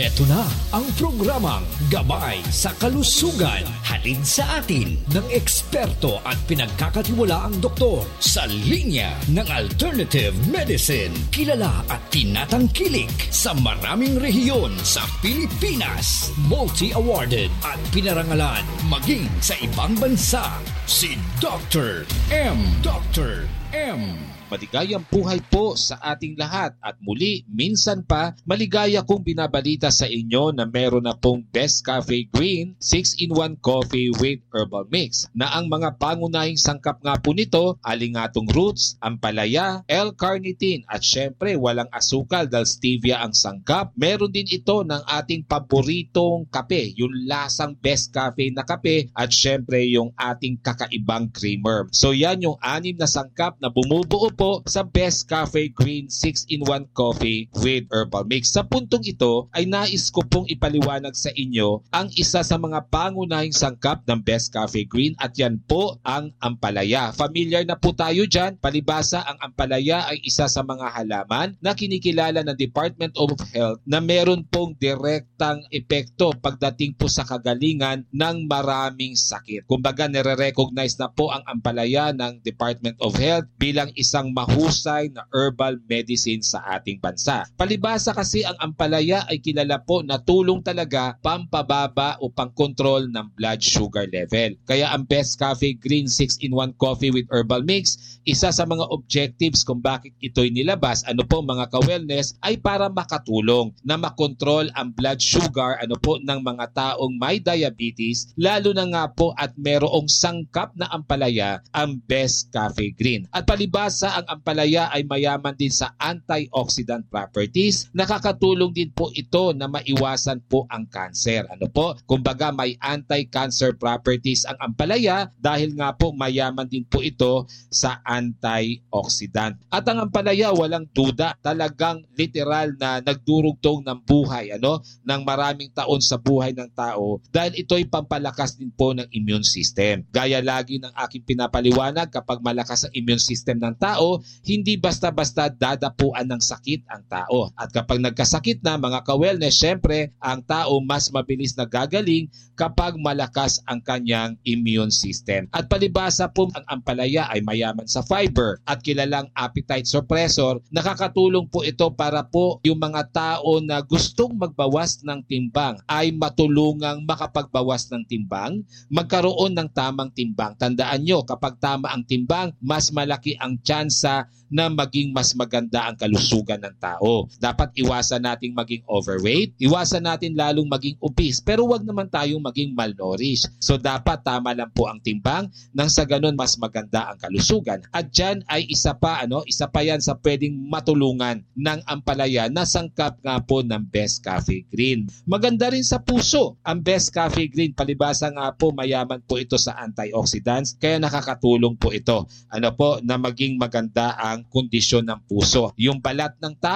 Ito na ang programang Gabay sa Kalusugan. Hatid sa atin ng eksperto at pinagkakatiwalaang doktor sa linya ng alternative medicine. Kilala at tinatangkilik sa maraming rehiyon sa Pilipinas. Multi-awarded at pinarangalan maging sa ibang bansa. Si Dr. M. Dr. M. Maligayang buhay po sa ating lahat at muli, minsan pa, maligaya kong binabalita sa inyo na meron na pong Best Cafe Green 6-in-1 Coffee with Herbal Mix na ang mga pangunahing sangkap nga po nito, alingatong roots, ampalaya, L-carnitine at syempre walang asukal dahil stevia ang sangkap. Meron din ito ng ating paboritong kape, yung lasang Best Cafe na kape at syempre yung ating kakaibang creamer. So yan yung 6 na sangkap na bumubuo po sa Best Cafe Green 6-in-1 Coffee with Herbal Mix. Sa puntong ito ay nais ko pong ipaliwanag sa inyo ang isa sa mga pangunahing sangkap ng Best Cafe Green at yan po ang ampalaya. Familiar na po tayo dyan. Palibasa, ang ampalaya ay isa sa mga halaman na kinikilala ng Department of Health na meron pong direktang epekto pagdating po sa kagalingan ng maraming sakit. Kumbaga, nire-recognize na po ang ampalaya ng Department of Health bilang isang mahusay na herbal medicine sa ating bansa. Palibasa kasi ang ampalaya ay kilala po na tulong talaga pampababa o pangkontrol ng blood sugar level. Kaya ang Best Cafe Green 6-in-1 Coffee with Herbal Mix, isa sa mga objectives kung bakit ito'y nilabas, mga ka-wellness, ay para makatulong na makontrol ang blood sugar ng mga taong may diabetes, lalo na nga po at merong sangkap na ampalaya ang Best Cafe Green. At palibasa, ang ampalaya ay mayaman din sa antioxidant properties. Nakakatulong din po ito na maiwasan po ang cancer. Kumbaga may anti-cancer properties ang ampalaya dahil nga po mayaman din po ito sa antioxidant. At ang ampalaya, walang duda, talagang literal na nagdurugtong ng buhay, ng maraming taon sa buhay ng tao dahil ito'y pampalakas din po ng immune system. Gaya lagi ng aking pinapaliwanag, kapag malakas ang immune system ng tao, hindi basta-basta dadapuan ng sakit ang tao. At kapag nagkasakit na, mga ka-wellness, syempre, ang tao mas mabilis na gagaling kapag malakas ang kanyang immune system. At palibasa po, ang ampalaya ay mayaman sa fiber at kilalang appetite suppressor. Nakakatulong po ito para po yung mga tao na gustong magbawas ng timbang ay matulungang makapagbawas ng timbang, magkaroon ng tamang timbang. Tandaan nyo, kapag tama ang timbang, mas malaki ang tsansa na maging mas maganda ang kalusugan ng tao. Dapat iwasan nating maging overweight, iwasan natin lalong maging obese, pero wag naman tayong maging malnourished. So dapat tama lang po ang timbang nang sa ganun mas maganda ang kalusugan. At dyan ay isa pa yan sa pwedeng matulungan ng ampalaya na sangkap nga po ng Best Cafe Green. Maganda rin sa puso ang Best Cafe Green. Palibasa nga po mayaman po ito sa antioxidants kaya nakakatulong po ito na maging maganda ang kondisyon ng puso. Yung balat ng tao